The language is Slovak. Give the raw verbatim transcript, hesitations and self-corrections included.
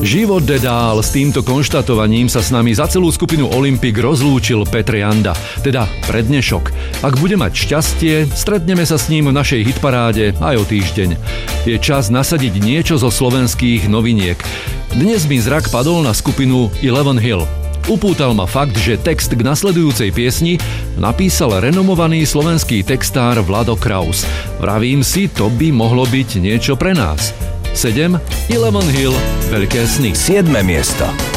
Život jde dál, s týmto konštatovaním sa s nami za celú skupinu Olympic rozlúčil Petr Janda, teda pre dnešok. Ak bude mať šťastie, stretneme sa s ním v našej hitparáde aj o týždeň. Je čas nasadiť niečo zo slovenských noviniek. Dnes mi zrak padol na skupinu Eleven Hill. Upútal ma fakt, že text k nasledujúcej piesni napísal renomovaný slovenský textár Vlado Kraus. Vravím si, to by mohlo byť niečo pre nás. sedem. Eleven Hill, Veľké sny. siedme miesto.